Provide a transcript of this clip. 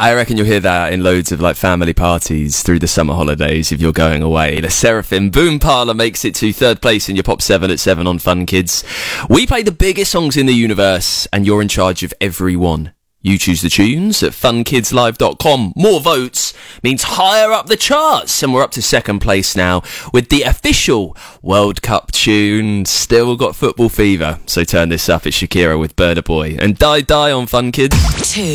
I reckon you'll hear that in loads of like family parties through the summer holidays if you're going away. The Seraphim Boom Parlour makes it to third place in your Pop 7 at 7 on Fun Kids. We play the biggest songs in the universe and you're in charge of every one. You choose the tunes at funkidslive.com. More votes means higher up the charts. And we're up to second place now with the official World Cup tune. Still got football fever. So turn this up. It's Shakira with Burna Boy and Die Die on Fun Kids. 2.